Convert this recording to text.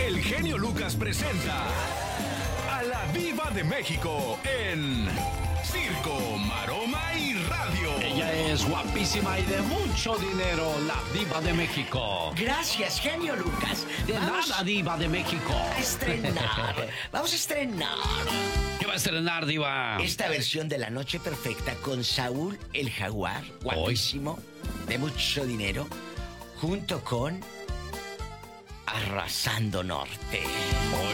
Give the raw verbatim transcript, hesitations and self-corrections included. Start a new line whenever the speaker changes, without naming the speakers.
el genio Lucas presenta a la Diva de México en Circo, Maroma y Radio.
Ella es guapísima y de mucho dinero, la Diva de México.
Gracias, genio Lucas.
De
Vamos
nada, Diva de México.
a estrenar. Vamos a estrenar
¿Qué va a estrenar, Diva?
esta versión de La Noche Perfecta con Saúl el Jaguar, guapísimo, de mucho dinero, junto con Arrasando Norte.